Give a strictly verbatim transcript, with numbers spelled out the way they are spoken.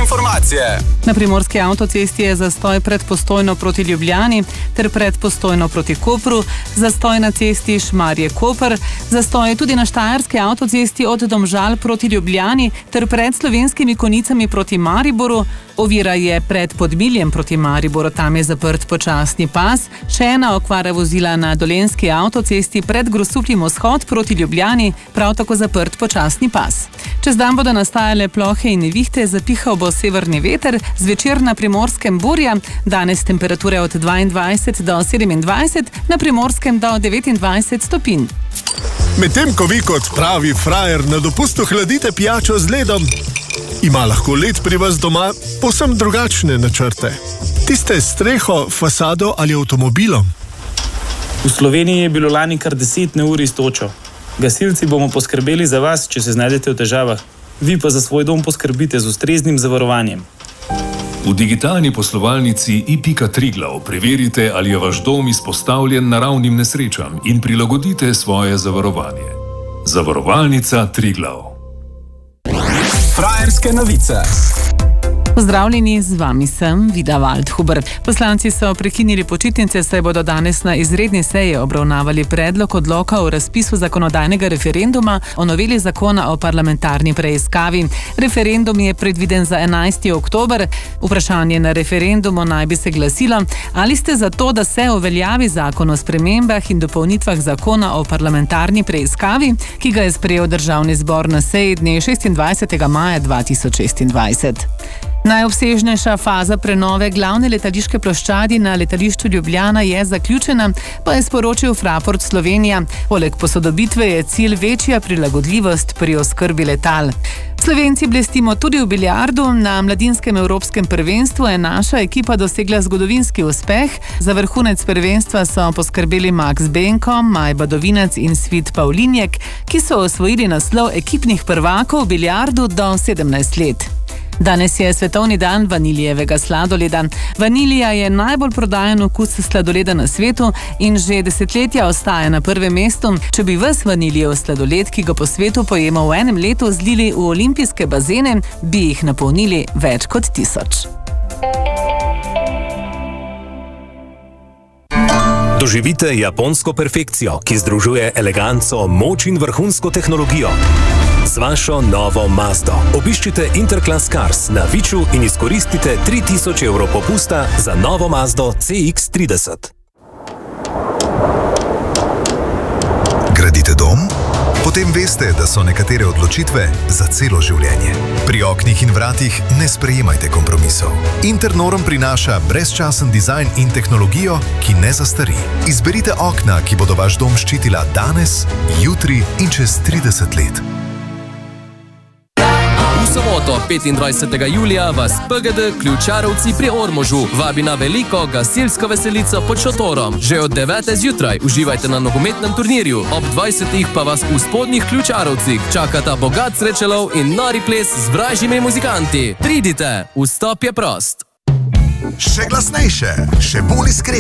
informacije. Na primorski avtocesti je zastoj pred Postojno proti Ljubljani ter pred Postojno proti Kopru, zastoj na cesti Šmarje-Koper, zastoj tudi na štajerski avtocesti od Domžal proti Ljubljani ter pred Slovenskimi Konjicami proti Mariboru. Ovira je pred Podmiljem proti Mariboru, tam je zaprt počasni pas. Še ena okvara vozila na Dolenjski avtocesti pred Grosupljem vzhod proti Ljubljani, prav tako zaprt počasni pas. Čez dan bodo nastajale plohe in nevihte, zapihal bo severni veter, zvečer na Primorskem burja, danes temperature od dvaindvajset do sedemindvajset, na Primorskem do devetindvajset stopinj. Medtem ko vi kot pravi frajer na dopustu hladite pijačo z ledom, ima lahko led pri vas doma povsem drugačne načrte. Tiste s streho, fasado ali avtomobilom. V Sloveniji je bilo lani kar deset neurij s točo. Gasilci bomo poskrbeli za vas, če se znajdete v težavah. Vi pa za svoj dom poskrbite z ustreznim zavarovanjem. V digitalni poslovalnici i pika Triglav preverite, ali je vaš dom izpostavljen naravnim nesrečam in prilagodite svoje zavarovanje. Zavarovalnica Triglav. Frajerske novice. Pozdravljeni, z vami sem Vida Waldhuber. Poslanci so prekinili počitnice, saj bodo danes na izredni seji obravnavali predlog odloka o razpisu zakonodajnega referenduma o noveli zakona o parlamentarni preiskavi. Referendum je predviden za enajsti oktober. Vprašanje na referendumu naj bi se glasilo: ali ste za to, da se uveljavi zakon o spremembah in dopolnitvah zakona o parlamentarni preiskavi, ki ga je sprejel Državni zbor na seji dne šestindvajsetega maja dva tisoč šestindvajset. Najobsežnejša faza prenove glavne letališke ploščadi na letališču Ljubljana je zaključena, pa je sporočil Fraport Slovenija. Poleg posodobitve je cilj večja prilagodljivost pri oskrbi letal. Slovenci blestimo tudi v biljardu. Na mladinskem evropskem prvenstvu je naša ekipa dosegla zgodovinski uspeh. Za vrhunec prvenstva so poskrbeli Max Benko, Maj Badovinec in Svit Pavlinjek, ki so osvojili naslov ekipnih prvakov v biljardu do sedemnajst let. Danes je svetovni dan vanilijevega sladoleda. Vanilija je najbolj prodajan okus sladoleda na svetu in že desetletja ostaja na prvem mestu. Če bi ves vanilijev sladoled, ki ga po svetu pojemo v enem letu, zlili v olimpijske bazene, bi jih napolnili več kot tisoč. Doživite japonsko perfekcijo, ki združuje eleganco, moč in vrhunsko tehnologijo. Z vašo novo Mazdo obiščite Interclass Cars na Viču in izkoristite tri tisoč evrov popusta za novo Mazdo C X trideset. Gradite dom? Potem veste, da so nekatere odločitve za celo življenje. Pri oknih in vratih ne sprejemajte kompromisov. Internorm prinaša brezčasen dizajn in tehnologijo, ki ne zastari. Izberite okna, ki bodo vaš dom ščitila danes, jutri in čez trideset let. V soboto, petindvajsetega julija, vas P G D Ključarovci pri Ormožu vabi na veliko gasilsko veselico pod šotorom. Že od devete zjutraj uživajte na nogometnem turnirju, ob dvajsetih pa vas v Spodnjih Ključarovcih čakata bogat srečelov in nori ples z vražjimi muzikanti. Pridite, vstop je prost. Še glasnejše, še bolj iskren.